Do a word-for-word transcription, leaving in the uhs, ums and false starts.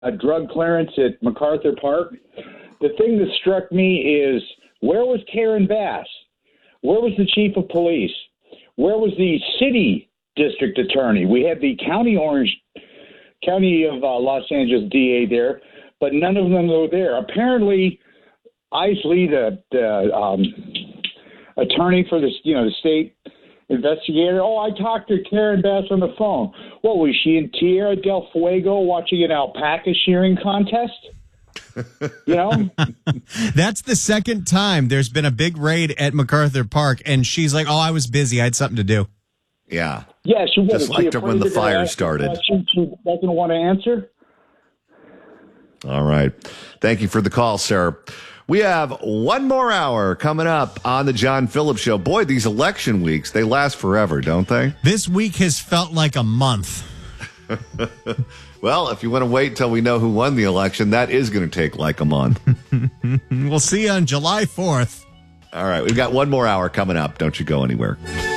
a drug clearance at MacArthur Park. The thing that struck me is, where was Karen Bass? Where was the chief of police? Where was the city district attorney? We had the county orange, county of uh, Los Angeles D A there, but none of them were there. Apparently, Isley, the, the um, attorney for the you know the state investigator. Oh, I talked to Karen Bass on the phone. What was she in Tierra del Fuego watching an alpaca shearing contest? You know, that's the second time there's been a big raid at MacArthur Park, and she's like, "Oh, I was busy. I had something to do." Yeah, yeah. She just like when the fire started. She doesn't want to answer. All right. Thank you for the call, sir. We have one more hour coming up on the John Phillips Show. Boy, these election weeks, they last forever, don't they? This week has felt like a month. Well, if you want to wait till we know who won the election, that is going to take like a month. We'll see you on July fourth. All right. We've got one more hour coming up. Don't you go anywhere.